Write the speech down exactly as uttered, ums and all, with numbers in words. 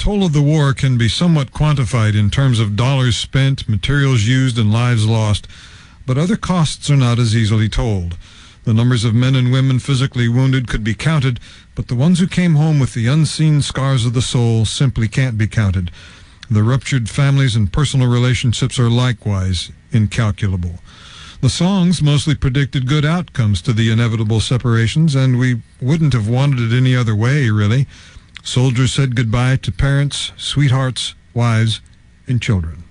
toll of the war can be somewhat quantified in terms of dollars spent, materials used, and lives lost, but other costs are not as easily told. The numbers of men and women physically wounded could be counted, but the ones who came home with the unseen scars of the soul simply can't be counted. The ruptured families and personal relationships are likewise incalculable. The songs mostly predicted good outcomes to the inevitable separations, and we wouldn't have wanted it any other way, really. Soldiers said goodbye to parents, sweethearts, wives, and children.